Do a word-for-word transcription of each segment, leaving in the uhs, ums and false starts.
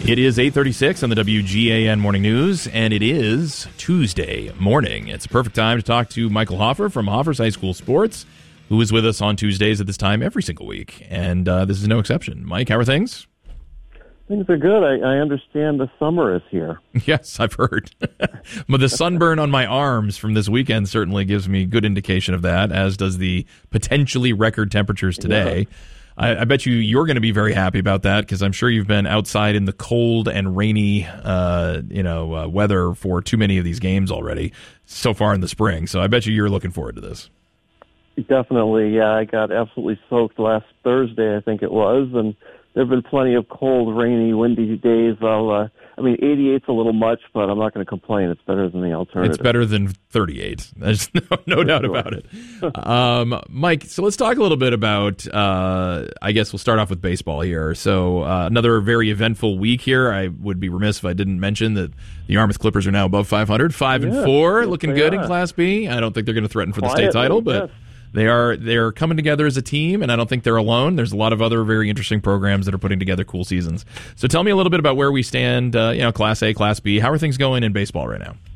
It is eight thirty-six on the W G A N Morning News, and it is Tuesday morning. It's a perfect time to talk to Michael Hoffer from Hoffer's High School Sports, who is with us on Tuesdays at this time every single week, and uh, this is no exception. Mike, how are things? Things are good. I, I understand the summer is here. Yes, I've heard. But the sunburn on my arms from this weekend certainly gives me good indication of that, as does the potentially record temperatures today. Yeah. I, I bet you you're going to be very happy about that, because I'm sure you've been outside in the cold and rainy uh, you know, uh, weather for too many of these games already so far in the spring. So I bet you you're looking forward to this. Definitely, yeah. I got absolutely soaked last Thursday, I think it was, and there have been plenty of cold, rainy, windy days. I'll, uh, I mean, eighty-eight's a little much, but I'm not going to complain. It's better than the alternative. It's better than thirty-eight. There's no, no doubt sure. about it. um, Mike, so let's talk a little bit about, uh, I guess we'll start off with baseball here. So uh, another very eventful week here. I would be remiss if I didn't mention that the Yarmouth Clippers are now above five hundred, five and yes, four, yes, looking good are. in Class B. I don't think they're going to threaten for the Quietly, state title, but... Yes. They are they're coming together as a team, and I don't think they're alone. There's a lot of other very interesting programs that are putting together cool seasons. So tell me a little bit about where we stand, uh, you know, Class A, Class B. How are things going in baseball right now?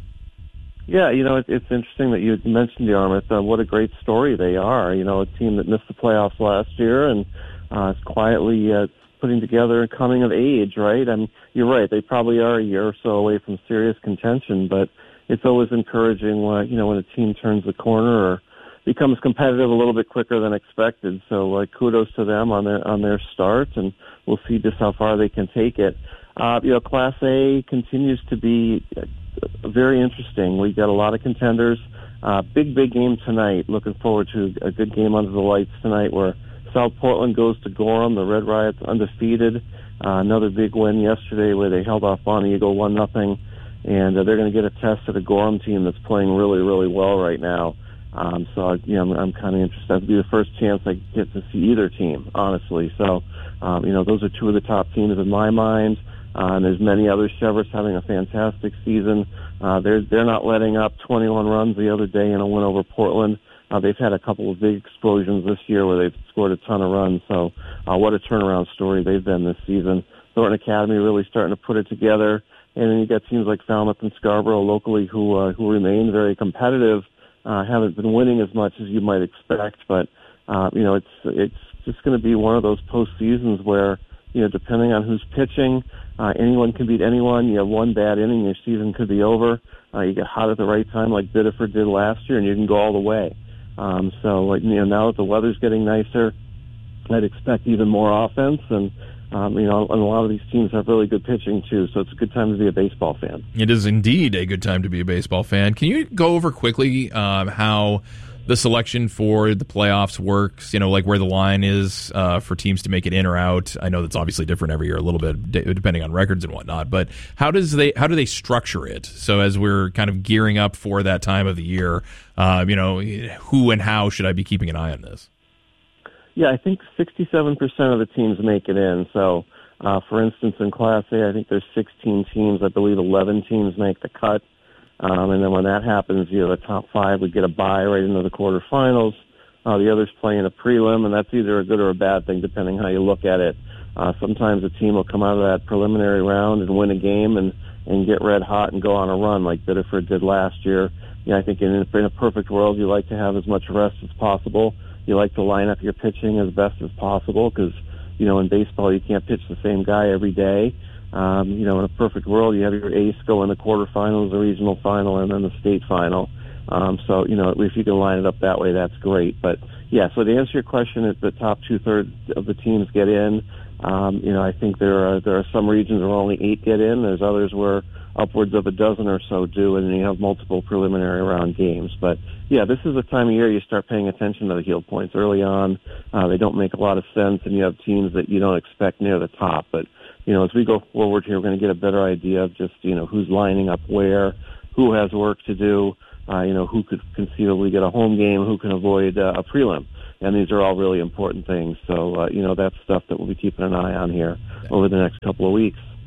Yeah, you know, it, it's interesting that you mentioned Yarmouth. Uh, what a great story they are. You know, a team that missed the playoffs last year and uh, is quietly uh, putting together a coming of age, right? I mean, you're right. They probably are a year or so away from serious contention, but it's always encouraging, uh, you know, when a team turns the corner or becomes competitive a little bit quicker than expected. So uh, kudos to them on their on their start, and we'll see just how far they can take it. Uh, you know, Class A continues to be uh, very interesting. We got a lot of contenders. Uh, big, big game tonight. Looking forward to a good game under the lights tonight, where South Portland goes to Gorham. The Red Riots undefeated. Uh, another big win yesterday where they held off Bonnie Eagle one nothing, and uh, they're going to get a test at a Gorham team that's playing really, really well right now. Um, so, you know, I'm, I'm kind of interested. That'll be the first chance I get to see either team, honestly. So, um, you know, those are two of the top teams in my mind. Uh, and there's many others. Chever's having a fantastic season. Uh, they're, they're not letting up. twenty-one runs the other day in a win over Portland. Uh, they've had a couple of big explosions this year where they've scored a ton of runs. So, uh, what a turnaround story they've been this season. Thornton Academy really starting to put it together. And then you got teams like Falmouth and Scarborough locally who, uh, who remain very competitive. Uh, haven't been winning as much as you might expect, but uh, you know, it's it's just going to be one of those postseasons where, you know, depending on who's pitching, uh, anyone can beat anyone. You have one bad inning, your season could be over. Uh, you get hot at the right time, like Biddeford did last year, and you can go all the way. Um, so, like, you know, now that the weather's getting nicer, I'd expect even more offense, and Um, you know, and a lot of these teams have really good pitching, too, so it's a good time to be a baseball fan. It is indeed a good time to be a baseball fan. Can you go over quickly um, how the selection for the playoffs works, you know, like where the line is uh, for teams to make it in or out? I know that's obviously different every year a little bit, d- depending on records and whatnot, but how does they how do they structure it? So as we're kind of gearing up for that time of the year, uh, you know, who and how should I be keeping an eye on this? Yeah, I think sixty-seven percent of the teams make it in. So, uh, for instance, in Class A, I think there's sixteen teams. I believe eleven teams make the cut. Um, and then when that happens, you know, the top five would get a bye right into the quarterfinals. Uh, the others play in a prelim, and that's either a good or a bad thing, depending how you look at it. Uh, sometimes a team will come out of that preliminary round and win a game and, and get red hot and go on a run like Biddeford did last year. You know, I think in, in a perfect world, you like to have as much rest as possible. You like to line up your pitching as best as possible because, you know, in baseball you can't pitch the same guy every day. Um, you know, in a perfect world, you have your ace go in the quarterfinals, the regional final, and then the state final. Um, so, you know, if you can line it up that way, that's great. But, yeah, so to answer your question, if the top two-thirds of the teams get in, um, you know, I think there are there are some regions where only eight get in. There's others where upwards of a dozen or so do, and then you have multiple preliminary round games. But, yeah, this is the time of year you start paying attention to the heel points early on. Uh, they don't make a lot of sense, and you have teams that you don't expect near the top. But, you know, as we go forward here, we're going to get a better idea of just, you know, who's lining up where, who has work to do, uh, you know, who could conceivably get a home game, who can avoid uh, a prelim. And these are all really important things. So, uh, you know, that's stuff that we'll be keeping an eye on here over the next couple of weeks.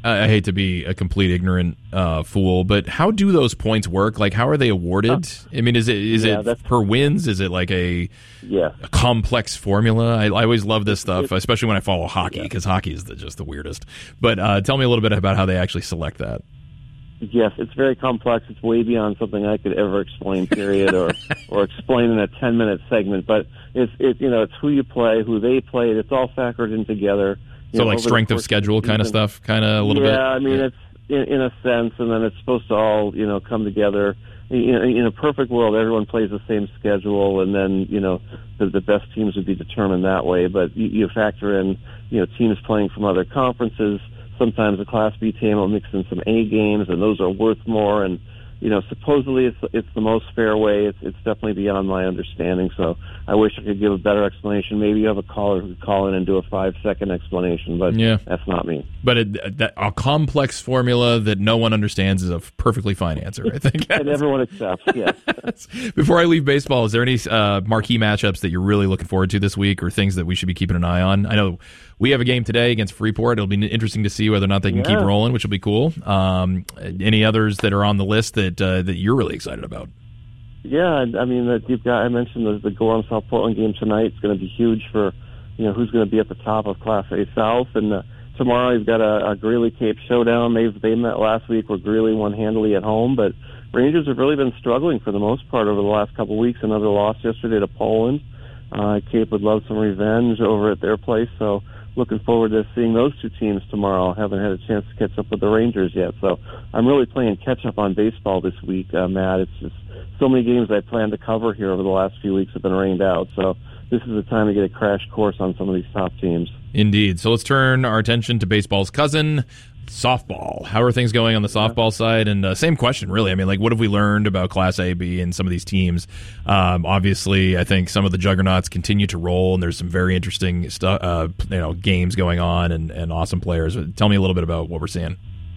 I hate to be a complete ignorant uh, fool, but how do those points work? Like, how are they awarded? I mean, is it is yeah, it per wins? Is it like a, yeah. a complex formula? I, I always love this stuff, especially when I follow hockey, because yeah. hockey is the, just the weirdest. But uh, tell me a little bit about how they actually select that. Yes, it's very complex. It's way beyond something I could ever explain, period, or or explain in a ten-minute segment. But it's it you know it's who you play, who they played. It's all factored in together. You so know, like strength of schedule of kind of stuff, kind of a little yeah, bit? Yeah, I mean, yeah. it's in, in a sense, and then it's supposed to all, you know, come together. In, in a perfect world, everyone plays the same schedule, and then, you know, the, the best teams would be determined that way. But you, you factor in, you know, teams playing from other conferences. Sometimes a Class B team will mix in some A games, and those are worth more. And, you know, supposedly it's it's the most fair way. It's, it's definitely beyond my understanding. So I wish I could give a better explanation. Maybe you have a caller who could call in and do a five-second explanation, but yeah. that's not me. But it, that, a complex formula that no one understands is a perfectly fine answer, I think. And everyone accepts, yes. Before I leave baseball, is there any uh, marquee matchups that you're really looking forward to this week, or things that we should be keeping an eye on? I know we have a game today against Freeport. It'll be interesting to see whether or not they can yeah. keep rolling, which will be cool. Um, any others that are on the list that uh, that you're really excited about? Yeah, I mean, that you've got. I mentioned the, the Gorham South Portland game tonight. It's going to be huge for, you know, who's going to be at the top of Class A South. And uh, tomorrow you've got a, a Greeley Cape showdown. They they met last week where Greeley won handily at home, but Rangers have really been struggling for the most part over the last couple of weeks. Another loss yesterday to Poland. Uh, Cape would love some revenge over at their place, so looking forward to seeing those two teams tomorrow. Haven't had a chance to catch up with the Rangers yet, so I'm really playing catch up on baseball this week, uh, Matt. It's just so many games I plan to cover here over the last few weeks have been rained out, so this is the time to get a crash course on some of these top teams. Indeed. So let's turn our attention to baseball's cousin, softball. How are things going on the softball side? And uh, same question, really. I mean, like, what have we learned about Class A, B, and some of these teams? Um, obviously, I think some of the juggernauts continue to roll, and there's some very interesting stuff, uh, you know, games going on, and, and awesome players. Tell me a little bit about what we're seeing.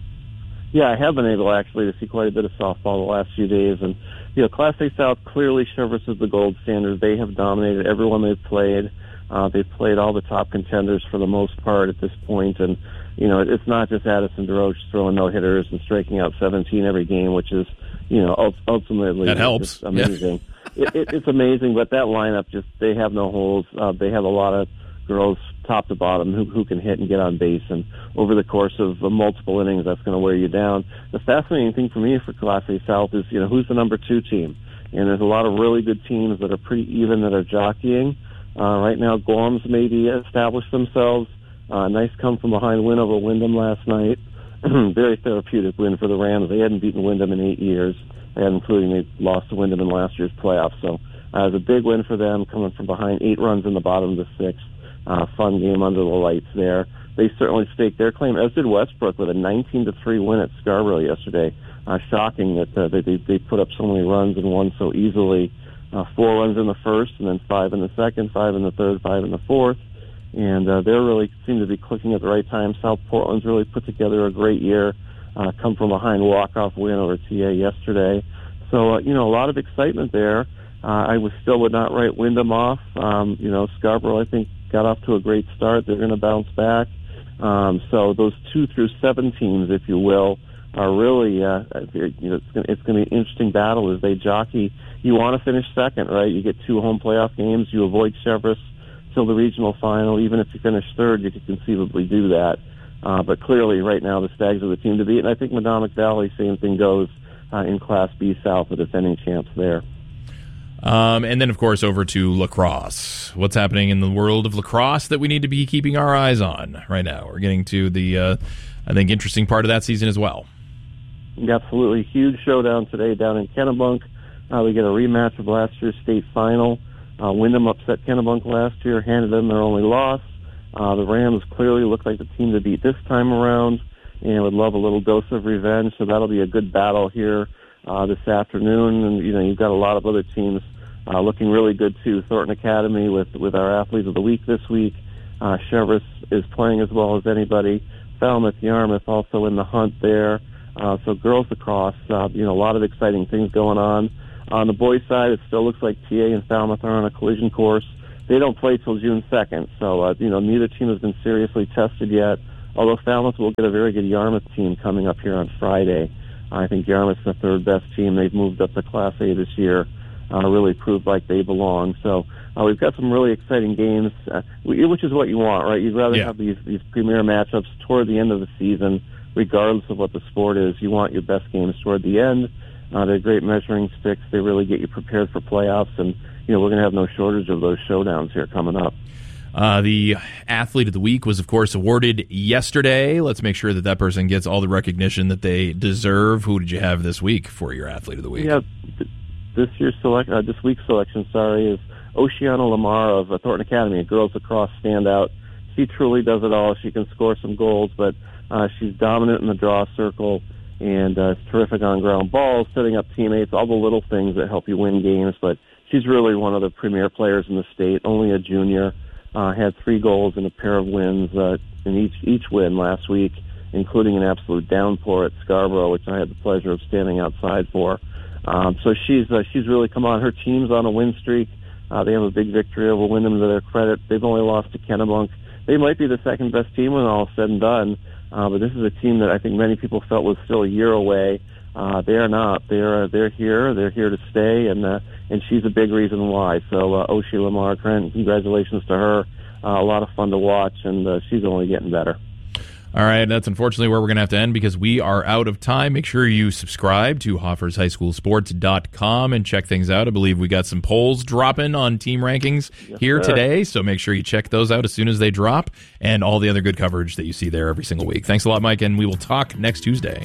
Yeah, I have been able actually to see quite a bit of softball the last few days, and you know, Class A South clearly Chevrolet is the gold standard. They have dominated everyone they've played. Uh, they've played all the top contenders for the most part at this point, and you know, it's not just Addison DeRoche throwing no hitters and striking out seventeen every game, which is, you know, ultimately that helps. Amazing. Yeah. it, it, it's amazing, but that lineup just they have no holes. Uh, they have a lot of girls top to bottom who who can hit and get on base, and over the course of uh, multiple innings, that's going to wear you down. The fascinating thing for me for Class A South is, you know, who's the number two team, and there's a lot of really good teams that are pretty even that are jockeying. Uh, right now, Gorham's maybe established themselves. Uh, nice come from behind win over Wyndham last night. Very therapeutic win for the Rams. They hadn't beaten Wyndham in eight years, and including they lost to Wyndham in last year's playoffs. So uh, it was a big win for them, coming from behind, eight runs in the bottom of the sixth. Uh, fun game under the lights there. They certainly staked their claim, as did Westbrook, with a nineteen to three win at Scarborough yesterday. Uh, shocking that uh, they, they put up so many runs and won so easily. Uh, four runs in the first, and then five in the second, five in the third, five in the fourth. And uh, they really seem to be clicking at the right time. South Portland's really put together a great year. Uh, come from behind walk-off win over T A yesterday. So, uh, you know, a lot of excitement there. Uh, I was still would not write Wyndham off. Um, you know, Scarborough, I think, got off to a great start. They're going to bounce back. Um, so those two through seven teams, if you will, are really, uh, you know, it's going to be an interesting battle as they jockey. You want to finish second, right? You get two home playoff games. You avoid Chevrolet till the regional final. Even if you finish third, you could conceivably do that. Uh, but clearly, right now, the Stags are the team to beat. And I think Madomic Valley, same thing goes uh, in Class B South, the defending champs there. Um, and then, of course, over to lacrosse. What's happening in the world of lacrosse that we need to be keeping our eyes on right now? We're getting to the, uh, I think, interesting part of that season as well. Absolutely. Huge showdown today down in Kennebunk. Uh, we get a rematch of last year's state final. Uh, Wyndham upset Kennebunk last year, handed them their only loss. Uh, the Rams clearly look like the team to beat this time around, and would love a little dose of revenge, so that'll be a good battle here uh, this afternoon. And, you know, you've got a lot of other teams uh, looking really good, too. Thornton Academy with, with our Athletes of the Week this week. Uh, Chevrolet is playing as well as anybody. Falmouth, Yarmouth also in the hunt there. Uh, so girls lacrosse, uh, you know, a lot of exciting things going on. On the boys' side, it still looks like T A and Falmouth are on a collision course. They don't play till June second, so, uh, you know, neither team has been seriously tested yet. although Falmouth will get a very good Yarmouth team coming up here on Friday. I think Yarmouth's the third best team. They've moved up to Class A this year, uh, really proved like they belong. So uh, we've got some really exciting games, uh, which is what you want, right? You'd rather yeah. have these, these premier matchups toward the end of the season, regardless of what the sport is. You want your best games toward the end. Uh, they're great measuring sticks. They really get you prepared for playoffs, and you know we're going to have no shortage of those showdowns here coming up. Uh, the Athlete of the Week was, of course, awarded yesterday. Let's make sure that that person gets all the recognition that they deserve. Who did you have this week for your Athlete of the Week? Yeah, th- this year's select, uh, this week's selection, sorry, is Oceana Lamar of uh, Thornton Academy, a girls lacrosse standout. She truly does it all. She can score some goals, but uh, she's dominant in the draw circle and uh, is terrific on ground balls, setting up teammates, all the little things that help you win games. But she's really one of the premier players in the state, only a junior. Uh, had three goals and a pair of wins uh, in each each win last week, including an absolute downpour at Scarborough, which I had the pleasure of standing outside for. Um, so she's uh, she's really come on. Her team's on a win streak. Uh, they have a big victory over Wyndham to their credit. They've only lost to Kennebunk. They might be the second best team when all is said and done, uh, but this is a team that I think many people felt was still a year away. Uh, they are not. They're uh, they're here. They're here to stay, and uh, and she's a big reason why. So uh, Oshie Lamar, congratulations to her. Uh, a lot of fun to watch, and uh, she's only getting better. All right, that's unfortunately where we're going to have to end because we are out of time. Make sure you subscribe to Hoffers High School Sports dot com and check things out. I believe we got some polls dropping on team rankings yes, here sir. today, so make sure you check those out as soon as they drop and all the other good coverage that you see there every single week. Thanks a lot, Mike, and we will talk next Tuesday.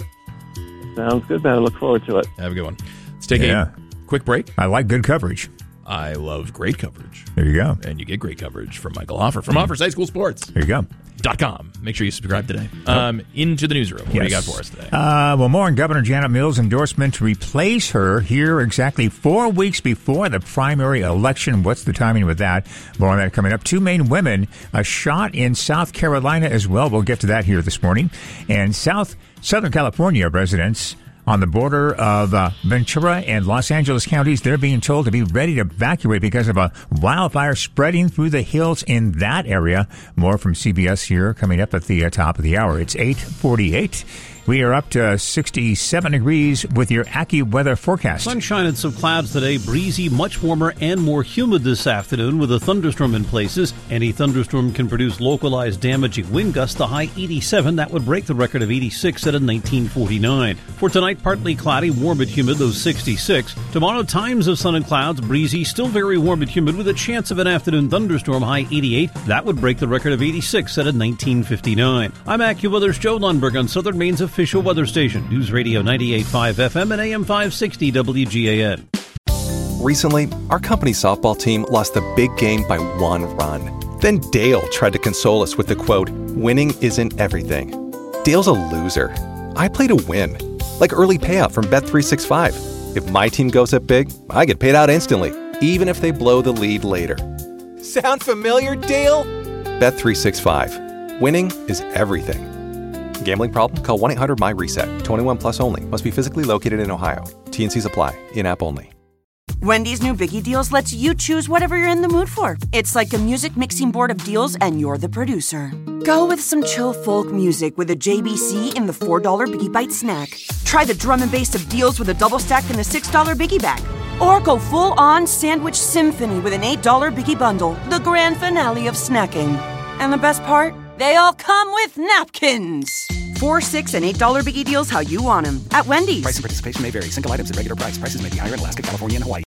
Sounds good, man. I look forward to it. Have a good one. Let's take yeah. a quick break. I like good coverage. I love great coverage. There you go. And you get great coverage from Michael Hoffer from Hoffers High School Sports. There you go. Dot com. Make sure you subscribe today. Um, into the newsroom. What yes. do you got for us today? Uh, well, more on Governor Janet Mills' endorsement to replace her here exactly four weeks before the primary election. What's the timing with that? More on that coming up. Two Maine women, a shot in South Carolina as well. We'll get to that here this morning. And South Southern California residents on the border of uh, Ventura and Los Angeles counties, they're being told to be ready to evacuate because of a wildfire spreading through the hills in that area. More from C B S here coming up at the uh, top of the hour. It's eight forty-eight. We are up to sixty-seven degrees with your AccuWeather forecast. Sunshine and some clouds today. Breezy, much warmer and more humid this afternoon with a thunderstorm in places. Any thunderstorm can produce localized damaging wind gusts. The high eighty-seven. That would break the record of eighty-six set in nineteen forty-nine. For tonight, partly cloudy, warm and humid, those sixty-six. Tomorrow, times of sun and clouds. Breezy, still very warm and humid with a chance of an afternoon thunderstorm. High eighty-eight. That would break the record of eighty-six set in nineteen fifty-nine. I'm AccuWeather's Joe Lundberg on Southern Maine's official weather station, News Radio ninety-eight point five F M and A M five sixty W G A N. Recently, our company softball team lost the big game by one run. Then Dale tried to console us with the quote, "Winning isn't everything." Dale's a loser. I play to win. Like early payout from Bet three sixty-five. If my team goes up big, I get paid out instantly, even if they blow the lead later. Sound familiar, Dale? Bet three sixty-five. Winning is everything. Gambling problem? Call one eight hundred M Y reset. twenty-one plus only. Must be physically located in Ohio. T and C's apply. In-app only. Wendy's new Biggie Deals lets you choose whatever you're in the mood for. It's like a music mixing board of deals, and you're the producer. Go with some chill folk music with a J B C in the four dollar Biggie Bite snack. Try the drum and bass of deals with a double stack in the six dollar Biggie Bag. Or go full-on sandwich symphony with an eight dollar Biggie Bundle, the grand finale of snacking. And the best part? They all come with napkins. Four, six, and eight dollar Biggie Deals how you want them at Wendy's. Price and participation may vary. Single items at regular price. Prices may be higher in Alaska, California, and Hawaii.